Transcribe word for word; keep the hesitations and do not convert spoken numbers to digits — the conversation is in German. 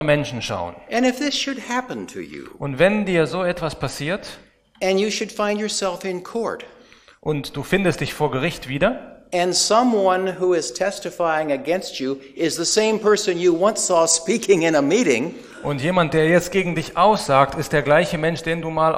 Menschen schauen. And if this should happen to you, Und wenn dir so etwas passiert and you should find yourself in court, und du findest dich vor Gericht wieder and someone who is testifying against you is the same person you once saw speaking in a meeting, und jemand, der jetzt gegen dich aussagt, ist der gleiche Mensch, den du mal